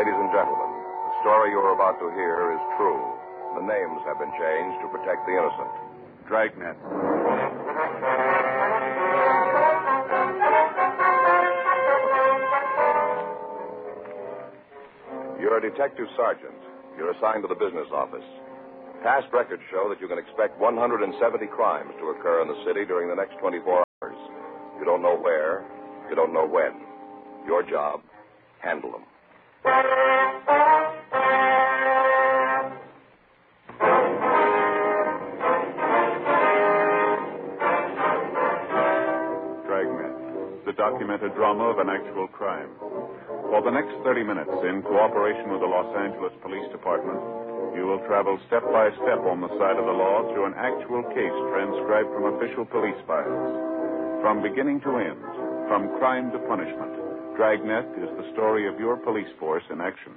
Ladies and gentlemen, the story you're about to hear is true. The names have been changed to protect the innocent. Dragnet. You're a detective sergeant. You're assigned to the business office. Past records show that you can expect 170 crimes to occur in the city during the next 24 hours. You don't know where. You don't know when. Your job, handle them. Dragnet, the documented drama of an actual crime. For the next 30 minutes, in cooperation with the Los Angeles Police Department, you will travel step by step on the side of the law through an actual case transcribed from official police files. From beginning to end, from crime to punishment, Dragnet is the story of your police force in action.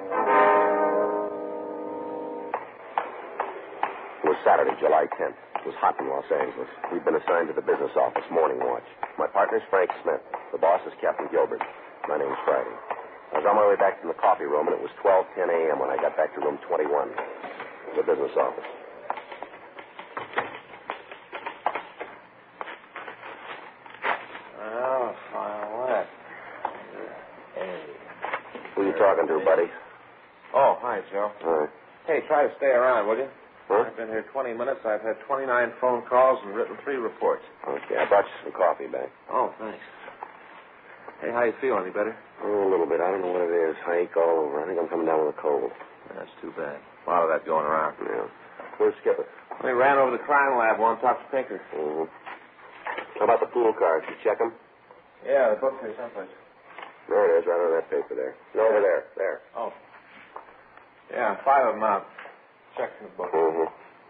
It was Saturday, July 10th. It was hot in Los Angeles. We'd been assigned to the business office, morning watch. My partner's Frank Smith. The boss is Captain Gilbert. My name's Friday. I was on my way back from the coffee room, and it was 12:10 a.m. when I got back to room 21, the business office. Oh, what? Who are you talking to, buddy? Oh, hi, Joe. All right. Hey, try to stay around, will you? Huh? I've been here 20 minutes. I've had 29 phone calls and written 3 reports. Okay, I brought you some coffee back. Oh, thanks. Hey, how you feel? Any better? Oh, a little bit. I don't know what it is. I ache all over. I think I'm coming down with a cold. That's too bad. A lot of that going around. Yeah. Where's Skipper? We ran over to the crime lab. Want to talk to Pinker. Mm-hmm. How about the pool cars? You check them? Yeah, the book's here someplace. There it is, right on that paper there. No, over there. There. Oh. Yeah, 5 of them out. Check in the book. Mm-hmm.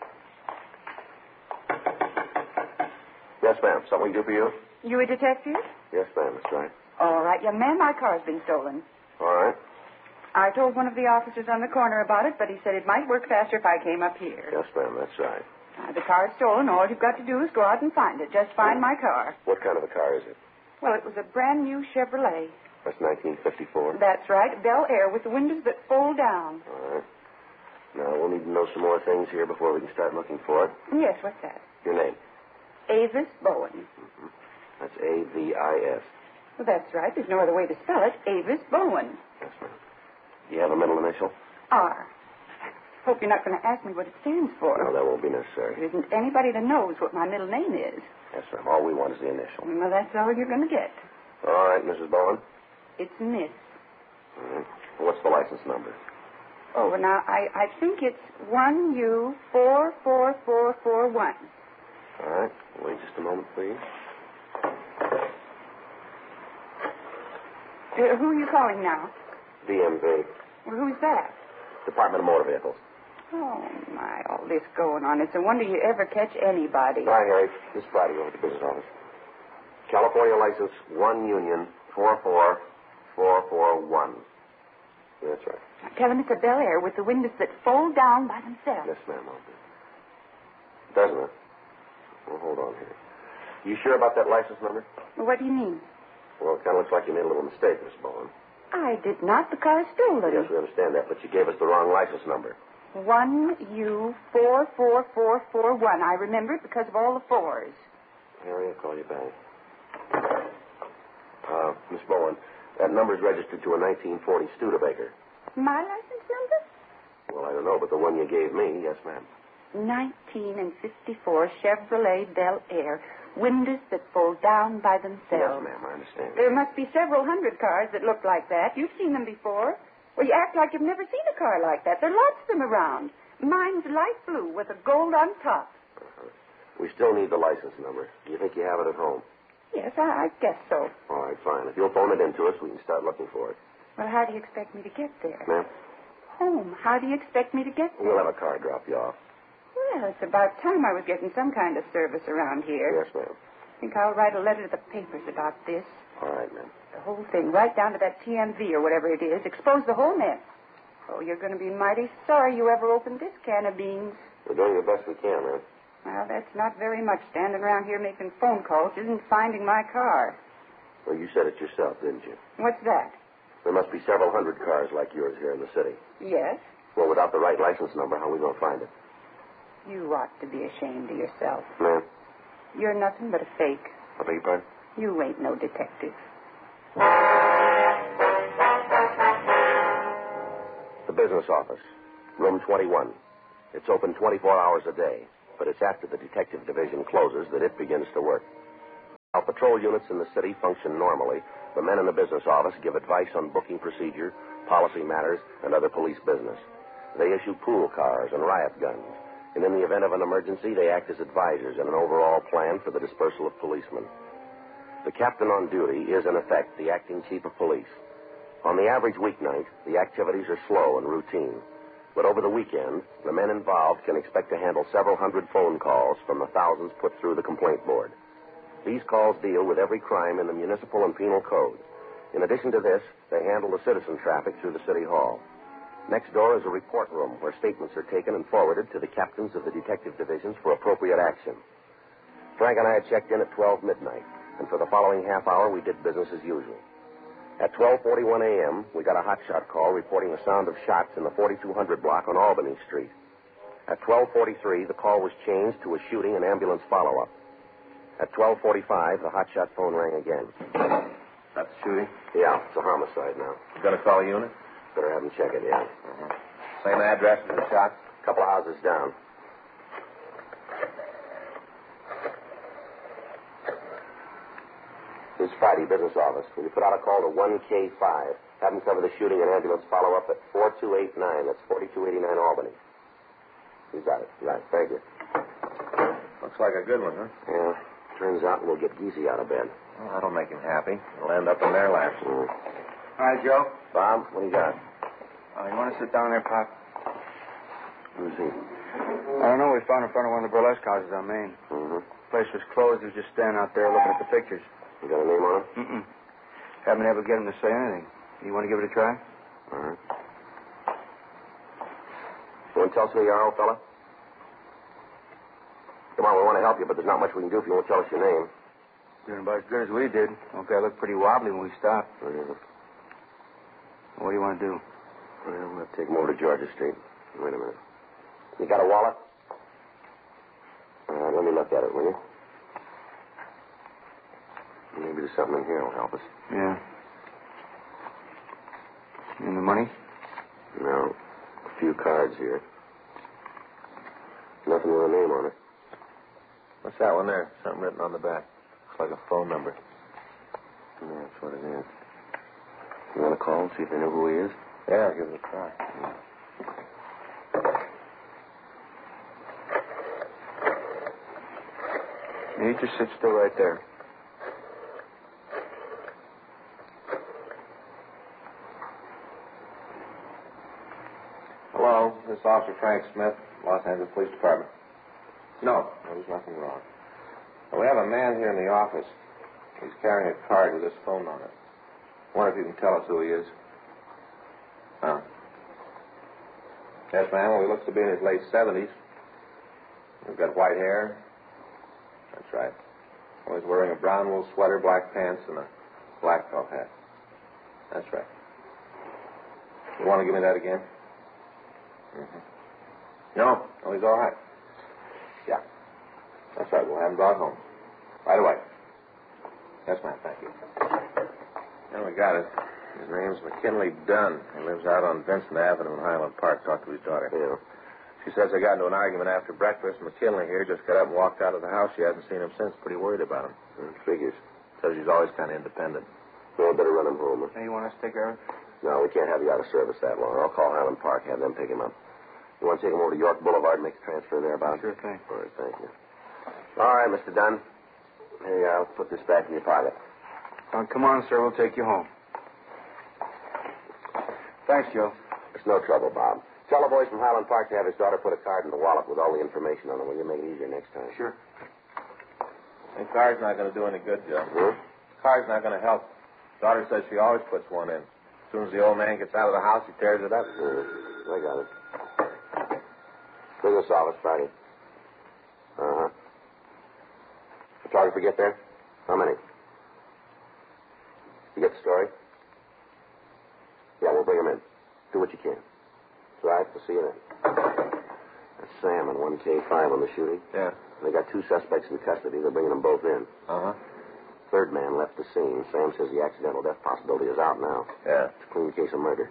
Yes, ma'am. Something we can do for you? You a detective? Yes, ma'am. That's right. All right, young man, my car's been stolen. All right. I told one of the officers on the corner about it, but he said it might work faster if I came up here. Yes, ma'am. That's right. The car's stolen. All you've got to do is go out and find it. Just find my car. What kind of a car is it? Well, it was a brand new Chevrolet. That's 1954. That's right. Bel Air with the windows that fold down. All right. Now, we'll need to know some more things here before we can start looking for it. Yes, what's that? Your name? Avis Bowen. Mm-hmm. That's A-V-I-S. Well, that's right. There's no other way to spell it. Avis Bowen. Yes, ma'am. Do you have a middle initial? R. Hope you're not going to ask me what it stands for. No, that won't be necessary. There isn't anybody that knows what my middle name is. Yes, ma'am. All we want is the initial. Well, that's all you're going to get. All right, Mrs. Bowen. It's Miss. All right. What's the license number? Oh, well, now, I think it's 1U44441. All right. Wait just a moment, please. Who are you calling now? DMV. Well, who's that? Department of Motor Vehicles. Oh, my, all this going on. It's a wonder you ever catch anybody. Hi, Harry. This is Friday over at the business office. California license 1 Union 44441. That's right. Now, tell him it's a Bel Air with the windows that fold down by themselves. Yes, ma'am, I'll do. Doesn't it? Well, hold on here. You sure about that license number? Well, what do you mean? Well, it kind of looks like you made a little mistake, Miss Bowen. I did not. The car is stolen. Yes, we understand that, but you gave us the wrong license number. 1U44441. I remember it because of all the fours. Harry, I'll call you back. Miss Bowen, that number's registered to a 1940 Studebaker. My license number? Well, I don't know, but the one you gave me, yes, ma'am. 1954 Chevrolet Bel Air. Windows that fold down by themselves. Yes, ma'am, I understand. There must be several hundred cars that look like that. You've seen them before. Well, you act like you've never seen a car like that. There are lots of them around. Mine's light blue with a gold on top. Uh-huh. We still need the license number. Do you think you have it at home? Yes, I guess so. All right, fine. If you'll phone it in to us, we can start looking for it. Well, how do you expect me to get there? Ma'am? Home. How do you expect me to get there? We'll have a car drop you off. Well, it's about time I was getting some kind of service around here. Yes, ma'am. I think I'll write a letter to the papers about this. All right, ma'am. The whole thing, right down to that TMV or whatever it is. Expose the whole mess. Oh, you're going to be mighty sorry you ever opened this can of beans. We're doing the best we can, ma'am. Well, that's not very much. Standing around here making phone calls isn't finding my car. Well, you said it yourself, didn't you? What's that? There must be several hundred cars like yours here in the city. Yes. Well, without the right license number, how are we going to find it? You ought to be ashamed of yourself. Ma'am? You're nothing but a fake. I beg your pardon? You ain't no detective. The business office, room 21. It's open 24 hours a day, but it's after the detective division closes that it begins to work. While patrol units in the city function normally, the men in the business office give advice on booking procedure, policy matters, and other police business. They issue pool cars and riot guns, and in the event of an emergency, they act as advisors in an overall plan for the dispersal of policemen. The captain on duty is, in effect, the acting chief of police. On the average weeknight, the activities are slow and routine. But over the weekend, the men involved can expect to handle several hundred phone calls from the thousands put through the complaint board. These calls deal with every crime in the municipal and penal code. In addition to this, they handle the citizen traffic through the city hall. Next door is a report room where statements are taken and forwarded to the captains of the detective divisions for appropriate action. Frank and I had checked in at 12 midnight, and for the following half hour, we did business as usual. At 12:41 a.m., we got a hotshot call reporting the sound of shots in the 4200 block on Albany Street. At 12:43, the call was changed to a shooting and ambulance follow-up. At 12:45, the hotshot phone rang again. That's shooting? Yeah, it's a homicide now. You gonna call a unit? Better have them check it, yeah. Same address as the shot? A couple of houses down. This is Friday, business office. Will you put out a call to 1K5? Have them cover the shooting and ambulance follow-up at 4289. That's 4289 Albany. You got it. Right. Thank you. Looks like a good one, huh? Yeah. Turns out we'll get Geezy out of bed. Well, that'll make him happy. He'll end up in their laps. Mm. Hi, Joe. Bob, what do you got? You want to sit down there, Pop? Who's he? I don't know. We found in front of one of the burlesque houses on Main. Mm-hmm. The place was closed. He was just standing out there looking at the pictures. You got a name on it? Mm-mm. Haven't been able to get him to say anything. You want to give it a try? All right. You want to tell us who you are, old fella? Come on, we want to help you, but there's not much we can do if you won't tell us your name. Doing about as good as we did. Okay, I looked pretty wobbly when we stopped. Yeah. What do you want to do? Well, we'll take him over to Georgia Street. Wait a minute. You got a wallet? All right, let me look at it, will you? Maybe there's something in here that'll help us. Yeah. And the money? No. A few cards here. Nothing with a name on it. What's that one there? Something written on the back. Looks like a phone number. Yeah, that's what it is. You want to call and see if they know who he is? Yeah, give it a try. Yeah, you just sit still right there. Hello, this is Officer Frank Smith, Los Angeles Police Department. No, there's nothing wrong. Well, we have a man here in the office. He's carrying a card with his phone on it. I wonder if you can tell us who he is. Huh? Yes, ma'am. Well, he looks to be in his late 70s. He's got white hair. That's right. Well, he's wearing a brown wool sweater, black pants, and a black felt hat. That's right. You want to give me that again? Mm-hmm. No, he's all right. Yeah. That's right. We'll have him brought home. Right away. Yes, ma'am. Thank you. Well, we got it. His name's McKinley Dunn. He lives out on Vincent Avenue in Highland Park. Talked to his daughter. Yeah. She says they got into an argument after breakfast. McKinley here just got up and walked out of the house. She hasn't seen him since. Pretty worried about him. Figures. Says he's always kind of independent. Well, better run him home. Hey, you want us to take care of it? No, we can't have you out of service that long. I'll call Highland Park, have them pick him up. You want to take him over to York Boulevard and make the transfer there, Bob? Sure thing. All right, thank you. All right, Mr. Dunn. Here you are. I'll put this back in your pocket. Come on, sir. We'll take you home. Thanks, Joe. It's no trouble, Bob. Tell the boys from Highland Park to have his daughter put a card in the wallet with all the information on it. Will you make it easier next time? Sure. The card's not going to do any good, Joe. Hmm? The card's not going to help. Daughter says she always puts one in. As soon as the old man gets out of the house, he tears it up. I got it. Business office, Friday. Uh-huh. Photographer get there? How many? You get the story? We'll bring him in. Do what you can. That's right. We'll see you then. That's Sam and 1K5 on the shooting. Yeah. They got 2 suspects in custody. They're bringing them both in. Uh-huh. Third man left the scene. Sam says the accidental death possibility is out now. Yeah. It's a clean case of murder.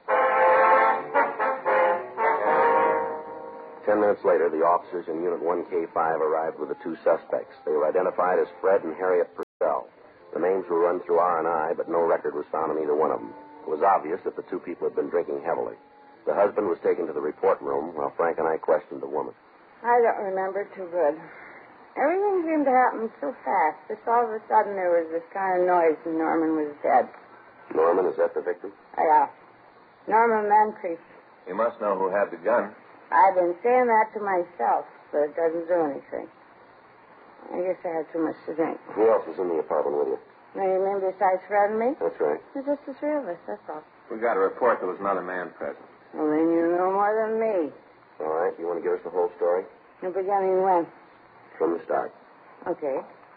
10 minutes later, the officers in Unit 1K5 arrived with the 2 suspects. They were identified as Fred and Harriet Purcell. The names were run through R&I, but no record was found on either one of them. It was obvious that the 2 people had been drinking heavily. The husband was taken to the report room while Frank and I questioned the woman. I don't remember too good. Everything seemed to happen so fast. Just all of a sudden there was this kind of noise and Norman was dead. Norman, is that the victim? Yeah. Norman Moncrief. You must know who had the gun. I've been saying that to myself, but it doesn't do anything. I guess I had too much to drink. Who else was in the apartment with you? Now, you mean besides Fred and me? That's right. It's just the 3 of us, that's all. We got a report there was another man present. Well, then you know more than me. All right. You want to give us the whole story? The beginning when? From the start. Okay.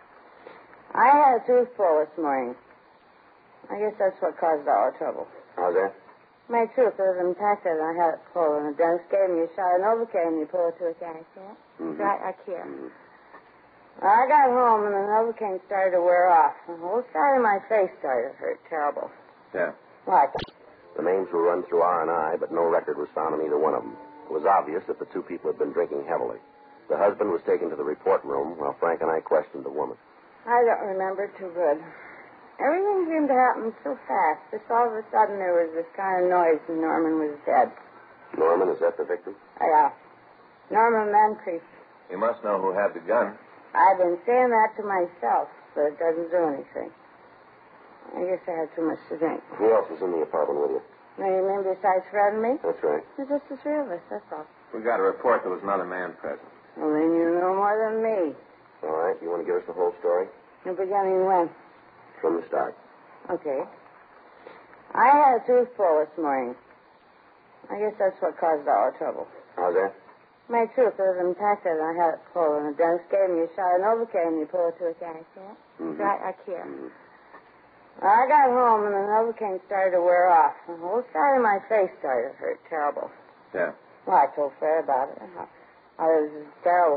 I had a tooth pull this morning. I guess that's what caused all the trouble. How's that? My tooth was impacted and I had it pulled, and the dentist gave me a shot of Novocaine and you pull it to a guy, see it? Mm-hmm. Right, I care. Well, I got home and the Novocaine started to wear off. The whole side of my face started to hurt terrible. Yeah. What? The names were run through R&I, but no record was found on either one of them. It was obvious that the 2 people had been drinking heavily. The husband was taken to the report room while Frank and I questioned the woman. I don't remember too good. Everything seemed to happen so fast. Just all of a sudden there was this kind of noise and Norman was dead. Norman, is that the victim? Yeah. Norman Moncrief. You must know who had the gun. I've been saying that to myself, but it doesn't do anything. I guess I had too much to drink. Who else was in the apartment with you? Now, you mean besides Fred and me? That's right. It's just the 3 of us, that's all. We got a report there was another man present. Well, then you know more than me. All right. You want to give us the whole story? The beginning when? From the start. Okay. I had a tooth pull this morning. I guess that's what caused all the trouble. How's that? My tooth was impacted and I had it pulled, and the dentist gave me a shot of Novocaine and you pull it to a guy, see it? Mm-hmm. Right, I care. Mm-hmm. Well, I got home and the Novocaine started to wear off. The whole side of my face started to hurt terrible. Yeah. Well, I told Fred about it. I was terrible.